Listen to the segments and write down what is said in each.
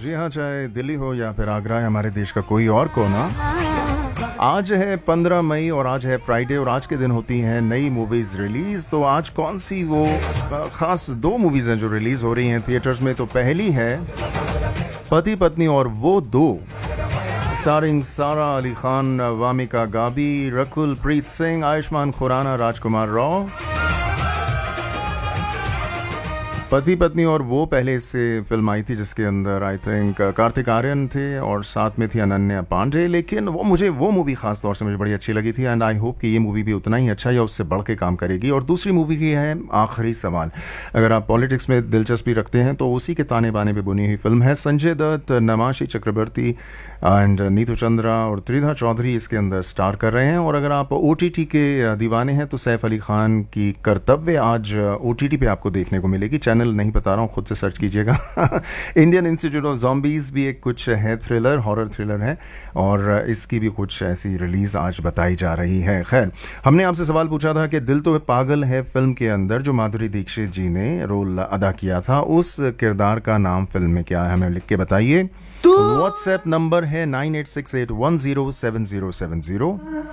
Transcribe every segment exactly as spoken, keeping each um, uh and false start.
जी हाँ, चाहे दिल्ली हो या फिर आगरा या हमारे देश का कोई और कोना, आज है पंद्रह मई और आज है फ्राइडे और आज के दिन होती हैं नई मूवीज़ रिलीज़। तो आज कौन सी वो ख़ास दो मूवीज़ हैं जो रिलीज़ हो रही हैं थिएटर्स में। तो पहली है पति पत्नी और वो दो, स्टारिंग सारा अली खान, वामिका गाबी, रकुल प्रीत सिंह, आयुष्मान खुराना, राजकुमार राव। पति पत्नी और वो पहले इससे फिल्म आई थी जिसके अंदर आई थिंक कार्तिक आर्यन थे और साथ में थी अनन्या पांडे, लेकिन वो मुझे वो मूवी खास तौर से मुझे बड़ी अच्छी लगी थी एंड आई होप कि ये मूवी भी उतना ही अच्छा या उससे बढ़ के काम करेगी। और दूसरी मूवी की है आखिरी सवाल। अगर आप पॉलिटिक्स में दिलचस्पी रखते हैं तो उसी के ताने बाने पे बुनी हुई फिल्म है। संजय दत्त, नमाशी चक्रवर्ती एंड नीतू चंद्रा और त्रिधा चौधरी इसके अंदर स्टार कर रहे हैं। और अगर आप ओ टी टी के दीवाने हैं तो सैफ अली खान की कर्तव्य आज ओ टी टी पे आपको देखने को मिलेगी। चैनल नहीं बता रहा हूँ, खुद से सर्च कीजिएगा। इंडियन इंस्टीट्यूट ऑफ ज़ॉम्बीज़ भी एक कुछ है, थ्रिलर, हॉरर थ्रिलर है और इसकी भी कुछ ऐसी रिलीज आज बताई जा रही है। खैर, हमने आपसे सवाल पूछा था कि दिल तो पागल है फिल्म के अंदर जो माधुरी दीक्षित जी ने रोल अदा किया था, उस किरदार का नाम फिल्म में क्या है, हमें लिख के बताइए। व्हाट्सएप नंबर है nine eight six eight one zero seven zero seven zero,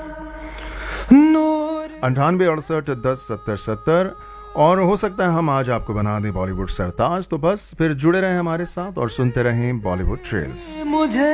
अंठानवे अड़सठ दस सत्तर सत्तर। और हो सकता है हम आज आपको बना दें बॉलीवुड सरताज। तो बस फिर जुड़े रहें हमारे साथ और सुनते रहें बॉलीवुड ट्रेल्स। मुझे